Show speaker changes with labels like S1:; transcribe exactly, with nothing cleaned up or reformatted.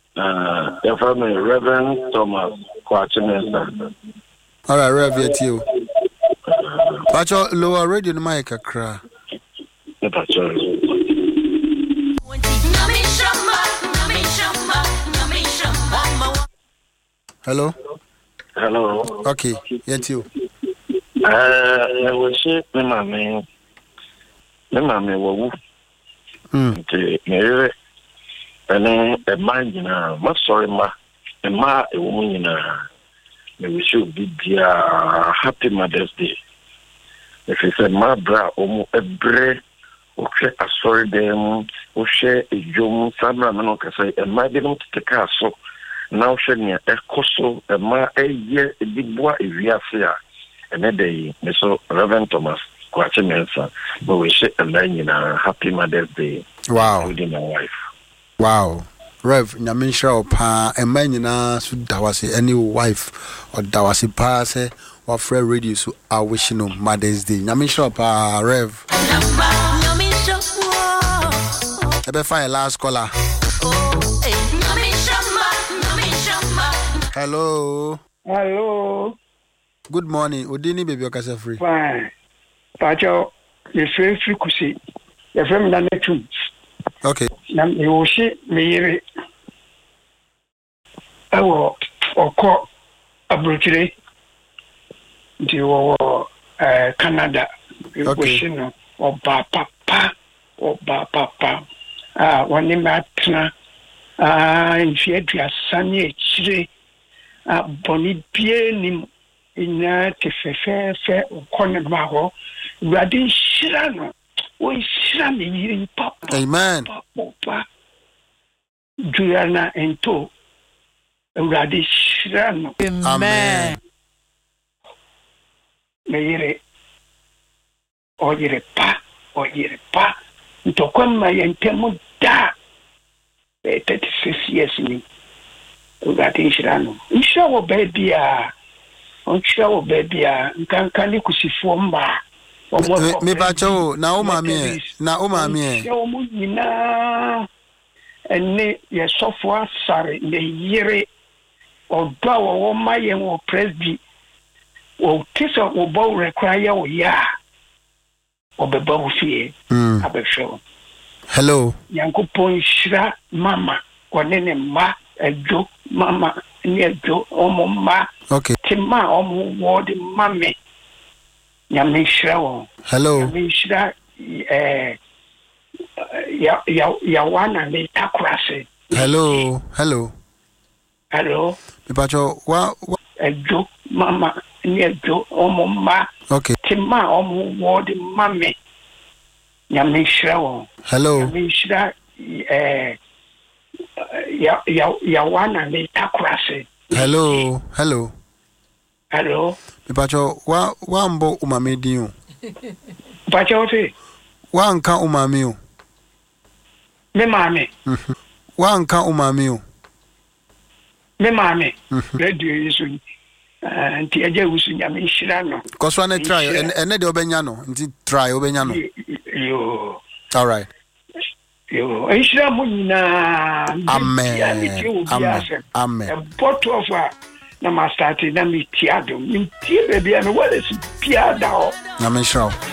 S1: Uh, your family, Reverend Thomas Kwachinesa.
S2: All right, Rev, yet you. But your lower radio the mic a cry. Hello?
S1: Hello.
S2: Okay, yet you.
S1: Uh, I will say, my mammy, my mammy, woo.
S2: Hmm.
S1: Okay, maybe. And then a man, you know, I'm sorry, ma. A ma, a woman, you know, we should be dear. Happy Mother's Day. If it's a ma bra, omo, a bre, okay, I sorry, them, o share a young Sandra Manoka say, and my didn't take a so. Now, Shania, a coso, a ma, a year, a big boy, a via fair. And a day, Mister Reverend Thomas Kwachinesa, but we say a man, you know, happy Mother's Day.
S2: Wow.
S1: With my wife.
S2: Wow. Rev, Nyaminsha pa a man in us that was any wife or that was a pass or friend radio so I wish you Mother's Day. Nyaminsha pa Rev. Ebe fire last caller. Hello.
S3: Hello.
S2: Good morning. Odini baby okasa free.
S3: Fine. Pacho, you feel free kusi. You feel me na netu.
S2: Okay.
S3: Na you see me yere. Ewo oko abrotire. Di wo eh Canada.
S2: Okay.
S3: No oba papa, oba papa. Ah, wani matna. Ah, nfi adua sane echire. Ah, boni bie nim. Ina tefefe fe okone ma ho. Urade hira no. O hira me yiri papa.
S2: Amen.
S3: Papa. Juliana ento. Urade hira no.
S2: Amen.
S3: Me yiri. O yiri pa, o yiri pa. Ntokon ma yentemu da. E thirty-six years ni. Urade hira no. Isha wo baby a Onchwa baby a nkanka ni kusifo mba
S2: me ba cho na o ma me na o ma me
S3: e o mu nyina enne ye sofo asare ne yire odo a wo ma ye wo presby o tisa wo bo rekra ye wo ya obeba wo fie abehwe.
S2: Hello.
S3: Yankopon shira mama konene ma ejo mama ni ejo omo ma.
S2: Okay.
S3: Tima omo word mame. Nyamishra wo.
S2: Hello.
S3: Nyamishra eh ya ya ya wana ni takurase.
S2: Hello. Hello.
S3: Hello.
S2: Mipacho wa
S3: Ejo mama ni ejo omo ma.
S2: Okay.
S3: Tima omo word mame. Nyamishra wo.
S2: Hello.
S3: Nyamishra eh ya ya ya wana ni takurase.
S2: Hello. Hello.
S3: Hello.
S2: Mipacho wa wa mbo umamedi o.
S3: Pacho te.
S2: Wa nka umami o.
S3: Me mame.
S2: Wa nka umami o.
S3: Me mame. Radio yisu. Anti aje wusu nyame hira no.
S2: Koswa na try ene de obenya no. Nti try obenya no.
S3: Yo.
S2: All right.
S3: Yo, hira mo nyina.
S2: Amen. Amen. Amen.
S3: A bottle of na ma start na mi tiado. Mi tie baby am what is piada.
S2: Na me show.